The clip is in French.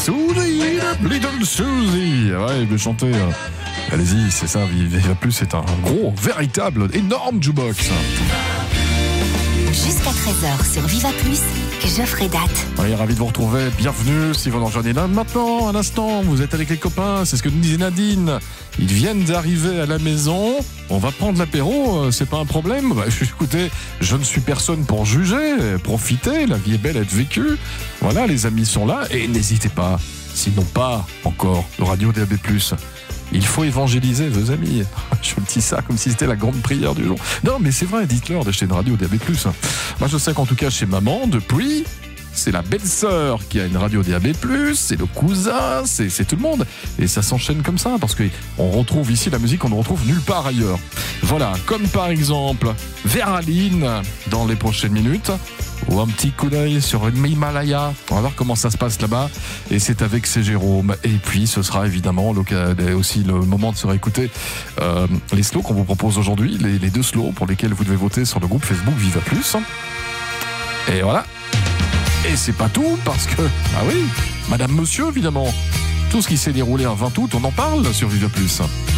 Suzy, Little Suzy. Ouais, il veut chanter. Allez-y, c'est ça, Viva Plus, c'est un gros, véritable, énorme jukebox. Jusqu'à 13h sur Viva Plus, Geoffrey Date. Oui, ravi de vous retrouver, bienvenue si vous nous rejoignez là maintenant, à l'instant, vous êtes avec les copains, c'est ce que nous disait Nadine. Ils viennent d'arriver à la maison, on va prendre l'apéro, c'est pas un problème. Écoutez, je ne suis personne pour juger, profitez, la vie est belle à être vécue. Voilà, les amis sont là et n'hésitez pas, s'ils n'ont pas encore le radio DAB+, il faut évangéliser vos amis. Je me dis ça comme si c'était la grande prière du jour. Non, mais c'est vrai, dites-leur d'acheter une radio DAB+. Moi, je sais qu'en tout cas, chez maman, depuis, c'est la belle-sœur qui a une radio DAB+, c'est le cousin, c'est tout le monde. Et ça s'enchaîne comme ça, parce qu'on retrouve ici la musique qu'on ne retrouve nulle part ailleurs. Voilà, comme par exemple Véraline, dans les prochaines minutes, ou un petit coup d'œil sur une Himalaya. On va voir comment ça se passe là-bas. Et c'est avec C. Jérôme. Et puis, ce sera évidemment aussi le moment de se réécouter les slows qu'on vous propose aujourd'hui, les deux slows pour lesquels vous devez voter sur le groupe Facebook Viva Plus. Et voilà. Et c'est pas tout, parce que, ah oui, Madame Monsieur, évidemment, tout ce qui s'est déroulé un 20 août, on en parle sur Viva Plus.